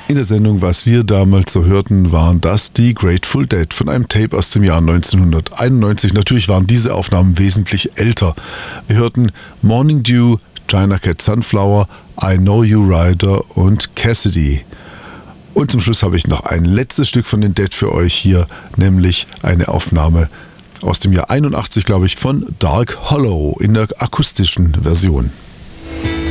In der Sendung, was wir damals so hörten, waren das die Grateful Dead von einem Tape aus dem Jahr 1991. Natürlich waren diese Aufnahmen wesentlich älter. Wir hörten Morning Dew, China Cat Sunflower, I Know You Rider und Cassidy. Und zum Schluss habe ich noch ein letztes Stück von den Dead für euch hier, nämlich eine Aufnahme aus dem Jahr 81, glaube ich, von Dark Hollow in der akustischen Version.